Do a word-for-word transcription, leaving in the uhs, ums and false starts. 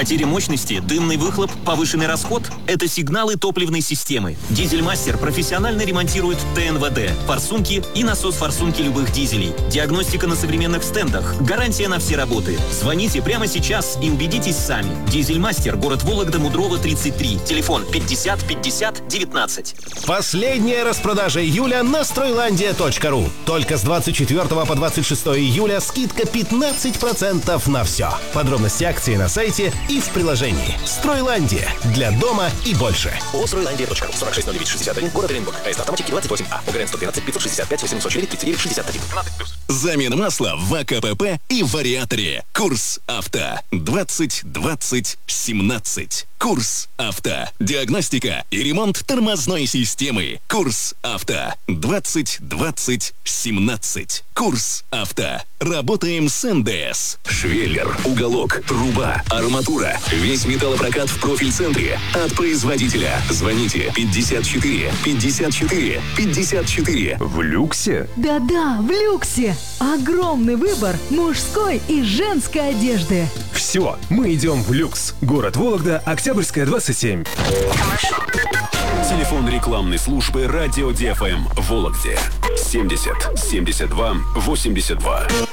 Потеря мощности, дымный выхлоп, повышенный расход – это сигналы топливной системы. Дизельмастер профессионально ремонтирует ТНВД, форсунки и насос-форсунки любых дизелей. Диагностика на современных стендах. Гарантия на все работы. Звоните прямо сейчас и убедитесь сами. Дизельмастер, город Вологда, Мудрова, тридцать три. Телефон пятьдесят пятьдесят девятнадцать. Последняя распродажа июля на стройландия точка ру. Только с двадцать четвёртого по двадцать шестое июля скидка пятнадцать процентов на все. Подробности акции на сайте и в приложении. Стройландия. Для дома и больше. ООО «Стройландия точка ру». сорок шесть ноль девять шестьдесят один, город Оренбург. АЭС «Автоматики» двадцать восемь А. ОГРН сто двенадцать пятьсот шестьдесят пять восемьсот четыре тридцать девять шестьдесят один. Замена масла в АКПП и вариаторе. Курс авто. двадцать двадцать семнадцать. Курс авто. Диагностика и ремонт тормозной системы. Курс авто. двадцать двадцать семнадцать. Курс авто. Работаем с эн дэ эс. Швеллер, уголок, труба, арматура. Весь металлопрокат в профиль-центре. От производителя. Звоните пятьдесят четыре пятьдесят четыре пятьдесят четыре. В люксе? Да-да, в люксе. Огромный выбор мужской и женской одежды. Все, мы идем в люкс. Город Вологда, Октябрьская, двадцать семь. Телефон рекламной службы «Радио ди эф эм» в Вологде. семьдесят семьдесят два восемьдесят два.